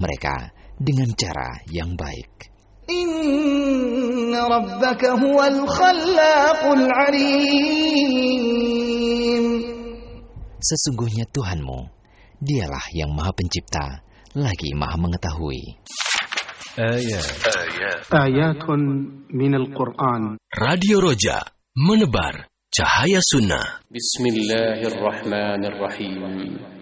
mereka dengan cara yang baik. Inna rabbaka huwal khallaqul alim. Sesungguhnya Tuhanmu, dialah yang Maha Pencipta, lagi Maha Mengetahui. Ayatun minal Qur'an. Radio Roja, menebar cahaya sunnah. Bismillahirrahmanirrahim.